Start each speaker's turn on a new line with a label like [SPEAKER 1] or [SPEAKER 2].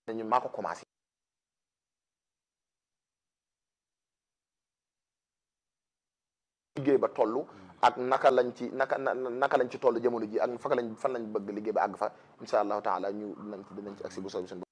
[SPEAKER 1] ñun maa ko commencé liggéey ba toll ak naka lañ ci toll jamono ji ak fan lañ bëgg liggéey ba àgg fa insha allahu taala ñu dinañ ci agsi bu soobee